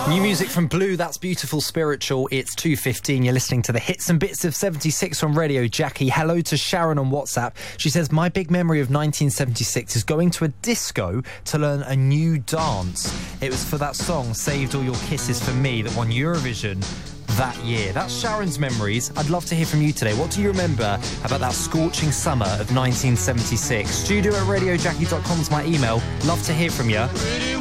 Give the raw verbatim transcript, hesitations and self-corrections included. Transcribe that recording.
New music from Blue, that's Beautiful Spiritual. It's two fifteen. You're listening to the hits and bits of seventy-six on Radio Jackie. Hello to Sharon on WhatsApp. She says, my big memory of nineteen seventy-six is going to a disco to learn a new dance. It was for that song, Saved All Your Kisses for Me, that won Eurovision that year. That's Sharon's memories. I'd love to hear from you today. What do you remember about that scorching summer of nineteen seventy-six? Studio at radio jackie dot com is my email. Love to hear from you.